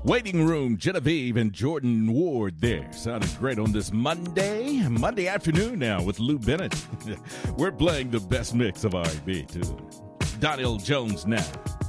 Waiting Room, Genevieve and Jordan Ward there. Sounded great on this Monday afternoon now with Lou Bennett. We're playing the best mix of R&B too. Donell Jones now.